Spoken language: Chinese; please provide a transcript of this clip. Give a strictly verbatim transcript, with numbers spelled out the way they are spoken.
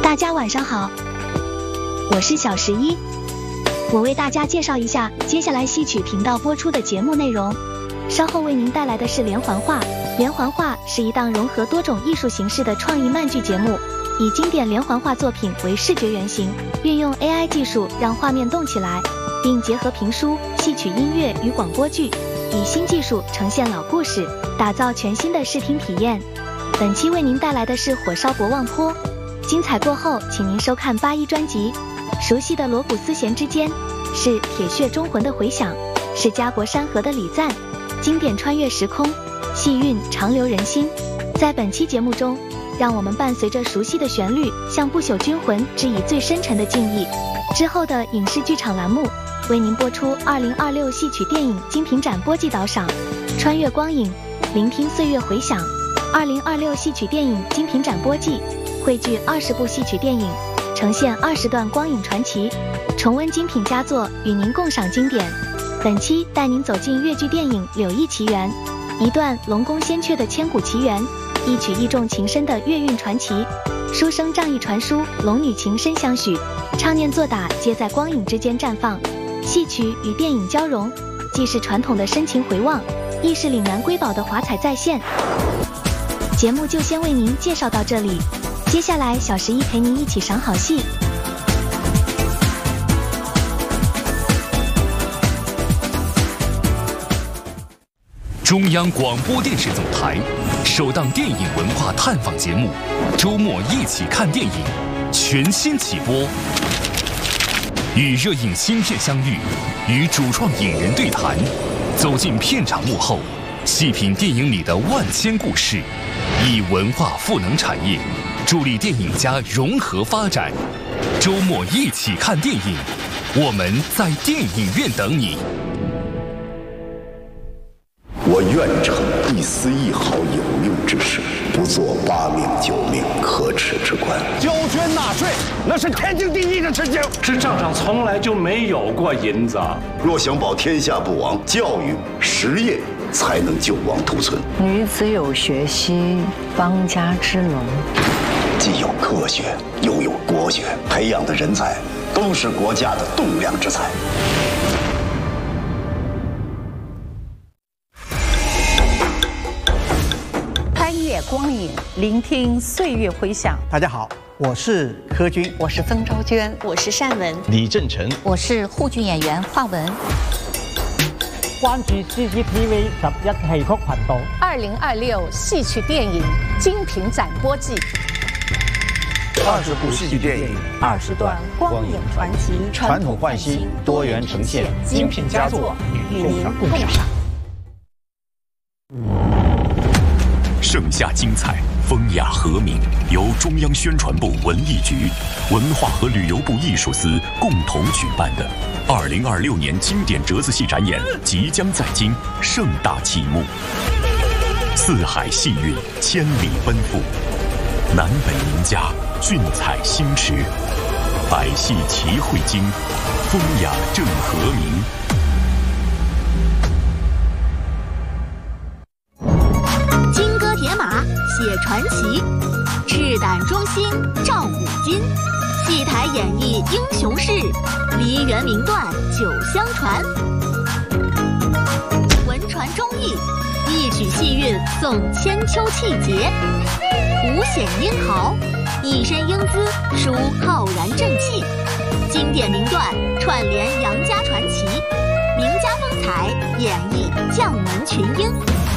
大家晚上好，我是小十一，我为大家介绍一下接下来戏曲频道播出的节目内容。稍后为您带来的是连环画。连环画是一档融合多种艺术形式的创意漫剧节目，以经典连环画作品为视觉原型，运用 A I 技术让画面动起来，并结合评书、戏曲音乐与广播剧，以新技术呈现老故事，打造全新的视听体验。本期为您带来的是火烧博望坡，精彩过后请您收看八一专辑。熟悉的锣鼓丝弦之间，是铁血忠魂的回响，是家国山河的礼赞，经典穿越时空，戏韵长留人心。在本期节目中，让我们伴随着熟悉的旋律，向不朽军魂致以最深沉的敬意。之后的影视剧场栏目为您播出二零二六戏曲电影精品展播季导赏，穿越光影，聆听岁月回响。二零二六戏曲电影精品展播季汇聚二十部戏曲电影，呈现二十段光影传奇，重温精品佳作，与您共赏经典。本期带您走进粤剧电影《柳毅奇缘》，一段龙宫仙阙的千古奇缘，一曲意重情深的粤韵传奇，书生仗义传书，龙女情深相许，唱念做打皆在光影之间绽放。戏曲与电影交融，既是传统的深情回望，亦是岭南瑰宝的华彩再现。节目就先为您介绍到这里，接下来小十一陪您一起赏好戏。 中央广播电视总台首档电影文化探访节目《周末一起看电影》全新起播，与热映新片相遇，与主创影人对谈，走进片场幕后，细品电影里的万千故事，以文化赋能产业，助力电影家融合发展。周末一起看电影，我们在电影院等你。 我愿成一丝一毫有用之事，不做八命九命可耻之官。 交捐纳税，那是天经地义的事情。这账上从来就没有过银子。 若想保天下不亡，教育实业才能救亡图存。 女子有学兮，邦家之隆。 既有科学，又有国学，培养的人才都是国家的栋梁之才。 光影，聆听岁月回响。 大家好，我是柯军， 我是曾昭娟， 我是单文， 李正成， 我是沪剧演员华文。 关注 C C T V 十一戲曲頻道。 二零二六戏曲电影精品展播季， 二十部戏剧电影， 二十段光影传奇， 传统焕新，多元呈现，精品佳作与您共赏。 盛夏精彩，风雅和鸣，由中央宣传部文艺局、文化和旅游部艺术司共同举办的二零二六年经典折子戏展演即将在京盛大启幕。四海戏韵，千里奔赴，南北名家，俊采星驰，百戏齐汇京，风雅正和鸣。 写传奇，赤胆忠心照古今，戏台演绎英雄事，梨园名段久相传。文传忠义，一曲戏韵颂千秋气节，五显英豪，一身英姿抒浩然正气，经典名段串联杨家传奇，名家风采演绎将门群英。